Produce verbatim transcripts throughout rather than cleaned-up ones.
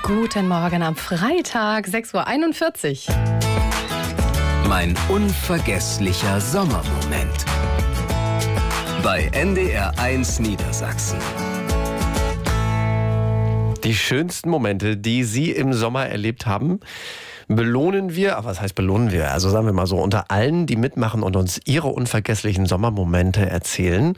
Guten Morgen am Freitag, sechs Uhr einundvierzig. Mein unvergesslicher Sommermoment. Bei N D R eins Niedersachsen. Die schönsten Momente, die Sie im Sommer erlebt haben, belohnen wir, aber was heißt belohnen wir? Also sagen wir mal so, unter allen, die mitmachen und uns ihre unvergesslichen Sommermomente erzählen,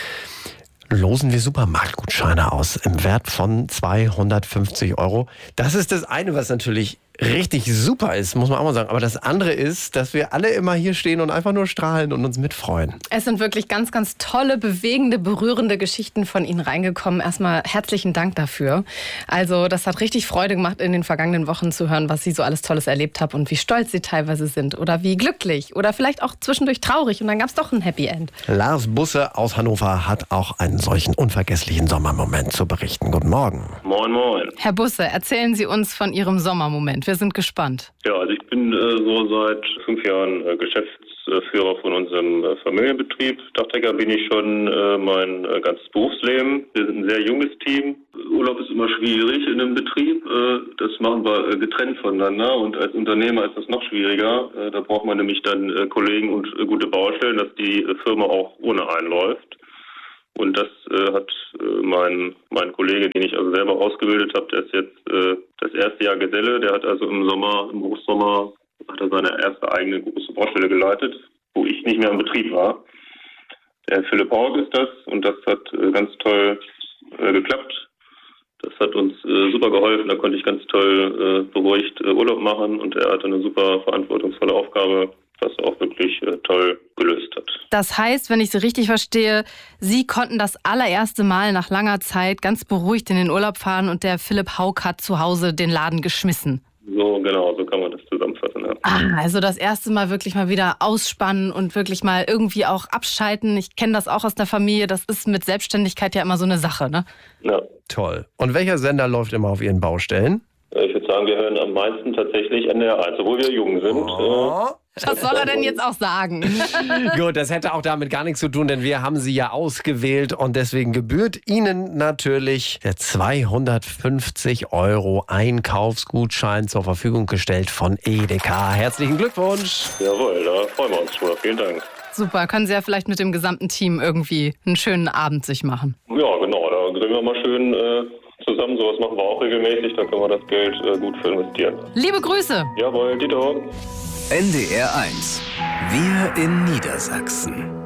losen wir Supermarktgutscheine aus im Wert von zweihundertfünfzig Euro. Das ist das eine, was natürlich richtig super ist, muss man auch mal sagen. Aber das andere ist, dass wir alle immer hier stehen und einfach nur strahlen und uns mitfreuen. Es sind wirklich ganz, ganz tolle, bewegende, berührende Geschichten von Ihnen reingekommen. Erstmal herzlichen Dank dafür. Also das hat richtig Freude gemacht, in den vergangenen Wochen zu hören, was Sie so alles Tolles erlebt haben und wie stolz Sie teilweise sind oder wie glücklich oder vielleicht auch zwischendurch traurig. Und dann gab es doch ein Happy End. Lars Busse aus Hannover hat auch einen solchen unvergesslichen Sommermoment zu berichten. Guten Morgen. Moin, moin. Herr Busse, erzählen Sie uns von Ihrem Sommermoment. Wir sind gespannt. Ja, also ich bin äh, so seit fünf Jahren äh, Geschäftsführer von unserem äh, Familienbetrieb. Dachdecker bin ich schon äh, mein äh, ganzes Berufsleben. Wir sind ein sehr junges Team. Urlaub ist immer schwierig in einem Betrieb. Äh, das machen wir äh, getrennt voneinander und als Unternehmer ist das noch schwieriger. Äh, da braucht man nämlich dann äh, Kollegen und äh, gute Baustellen, dass die äh, Firma auch ohne einläuft. Und das äh, hat äh, mein mein Kollege, den ich also selber ausgebildet habe, der ist jetzt äh, das erste Jahr Geselle. Der hat also im Sommer, im Hochsommer, hat er seine erste eigene große Baustelle geleitet, wo ich nicht mehr im Betrieb war. Der Philipp Haug ist das und das hat äh, ganz toll äh, geklappt. Das hat uns äh, super geholfen. Da konnte ich ganz toll äh, beruhigt äh, Urlaub machen und er hatte eine super verantwortungsvolle Aufgabe, was er auch wirklich äh, toll gelöst hat. Das heißt, wenn ich Sie richtig verstehe, Sie konnten das allererste Mal nach langer Zeit ganz beruhigt in den Urlaub fahren und der Philipp Haug hat zu Hause den Laden geschmissen. So, genau, so kann man das zusammenfassen. Ja. Ah, also das erste Mal wirklich mal wieder ausspannen und wirklich mal irgendwie auch abschalten. Ich kenne das auch aus der Familie, das ist mit Selbstständigkeit ja immer so eine Sache, ne? Ja. Toll. Und welcher Sender läuft immer auf Ihren Baustellen? Ich würde sagen, wir hören am meisten tatsächlich N D R eins, obwohl wir jung sind. Oh. Was soll er denn jetzt auch sagen? Gut, das hätte auch damit gar nichts zu tun, denn wir haben Sie ja ausgewählt und deswegen gebührt Ihnen natürlich der zweihundertfünfzig Euro Einkaufsgutschein zur Verfügung gestellt von Edeka. Herzlichen Glückwunsch! Jawohl, da freuen wir uns schon. Vielen Dank. Super, können Sie ja vielleicht mit dem gesamten Team irgendwie einen schönen Abend sich machen. Ja, genau, da grillen wir mal schön äh, zusammen. Sowas machen wir auch regelmäßig, da können wir das Geld äh, gut für investieren. Liebe Grüße! Jawohl, Dito. N D R eins. Wir in Niedersachsen.